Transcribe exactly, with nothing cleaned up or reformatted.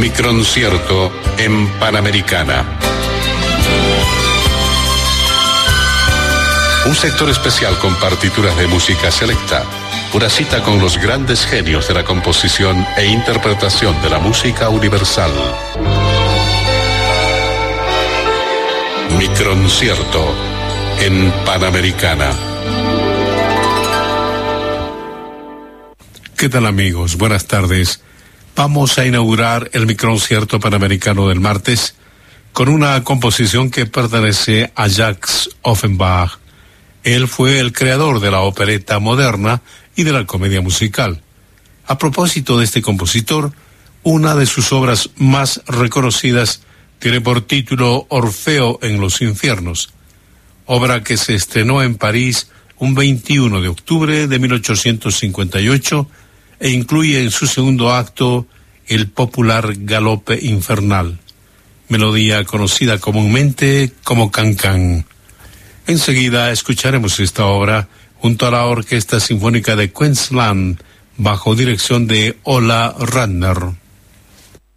Microncierto en Panamericana. Un sector especial con partituras de música selecta. Una cita con los grandes genios de la composición e interpretación de la música universal. Microncierto en Panamericana. ¿Qué tal, amigos? Buenas tardes. Vamos a inaugurar el Microncierto Panamericano del martes con una composición que pertenece a Jacques Offenbach. Él fue el creador de la opereta moderna y de la comedia musical. A propósito de este compositor, una de sus obras más reconocidas tiene por título Orfeo en los infiernos, obra que se estrenó en París un veintiuno de octubre de mil ochocientos cincuenta y ocho e incluye en su segundo acto el popular galope infernal, melodía conocida comúnmente como cancán. Enseguida escucharemos esta obra junto a la Orquesta Sinfónica de Queensland bajo dirección de Ola Radner.